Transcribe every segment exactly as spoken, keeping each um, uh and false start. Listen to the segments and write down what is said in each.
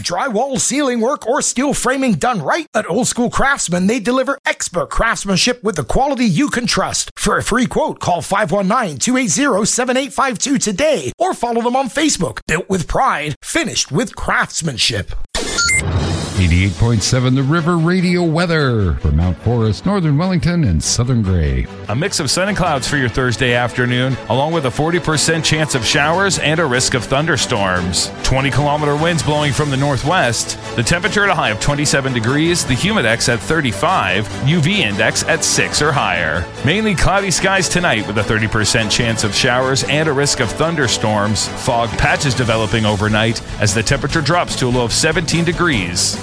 Need drywall, ceiling work, or steel framing done right? At Old School Craftsman, they deliver expert craftsmanship with the quality you can trust. For a free quote, call five one nine, two eight zero, seven eight five two today or follow them on Facebook. Built with pride, finished with craftsmanship. eighty-eight point seven The River Radio weather for Mount Forest, Northern Wellington, and Southern Grey. A mix of sun and clouds for your Thursday afternoon, along with a forty percent chance of showers and a risk of thunderstorms. twenty kilometer winds blowing from the northwest. The temperature at a high of twenty-seven degrees, the humidex at thirty-five, U V index at six or higher. Mainly cloudy skies tonight with a thirty percent chance of showers and a risk of thunderstorms. Fog patches developing overnight as the temperature drops to a low of seventeen degrees.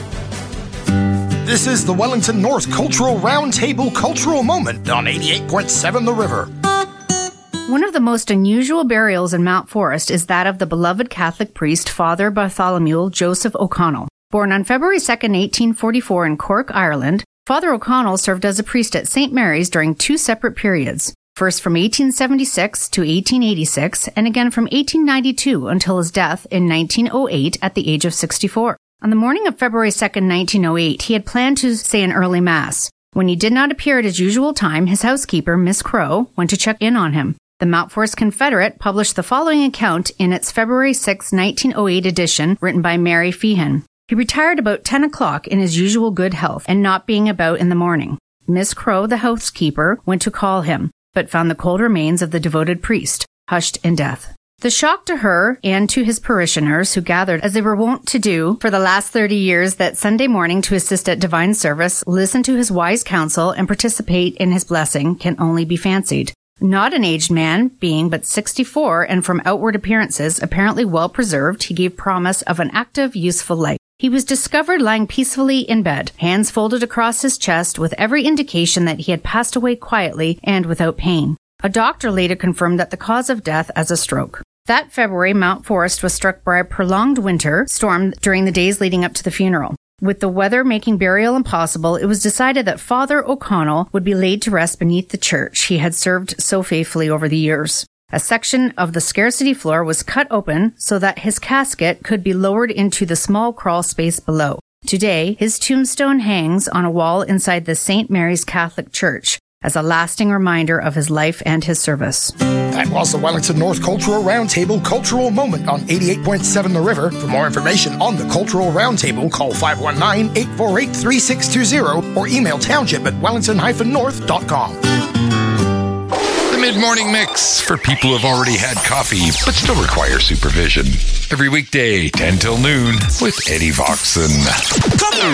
This is the Wellington North Cultural Roundtable Cultural Moment on eighty-eight point seven The River. One of the most unusual burials in Mount Forest is that of the beloved Catholic priest Father Bartholomew Joseph O'Connell. Born on February second, eighteen forty-four in Cork, Ireland, Father O'Connell served as a priest at Saint Mary's during two separate periods. First from eighteen seventy-six to eighteen eighty-six, and again from eighteen ninety-two until his death in nineteen oh eight at the age of sixty-four. On the morning of February second, nineteen oh eight, he had planned to say an early mass. When he did not appear at his usual time, his housekeeper, Miss Crow, went to check in on him. The Mount Forest Confederate published the following account in its February sixth, nineteen oh eight edition, written by Mary Feehan. He retired about ten o'clock in his usual good health and not being about in the morning. Miss Crow, the housekeeper, went to call him, but found the cold remains of the devoted priest, hushed in death. The shock to her and to his parishioners, who gathered as they were wont to do for the last thirty years that Sunday morning to assist at divine service, listen to his wise counsel, and participate in his blessing, can only be fancied. Not an aged man, being but sixty-four, and from outward appearances apparently well preserved, he gave promise of an active, useful life. He was discovered lying peacefully in bed, hands folded across his chest, with every indication that he had passed away quietly and without pain. A doctor later confirmed that the cause of death as a stroke. That February, Mount Forest was struck by a prolonged winter storm during the days leading up to the funeral. With the weather making burial impossible, it was decided that Father O'Connell would be laid to rest beneath the church he had served so faithfully over the years. A section of the scarcity floor was cut open so that his casket could be lowered into the small crawl space below. Today, his tombstone hangs on a wall inside the Saint Mary's Catholic Church as a lasting reminder of his life and his service. That was the Wellington North Cultural Roundtable Cultural Moment on eighty-eight point seven The River. For more information on the Cultural Roundtable, call five one nine, eight four eight, three six two zero or email township at wellington dash north dot com. The mid-morning mix for people who have already had coffee but still require supervision. Every weekday, ten till noon, with Eddie Voxon.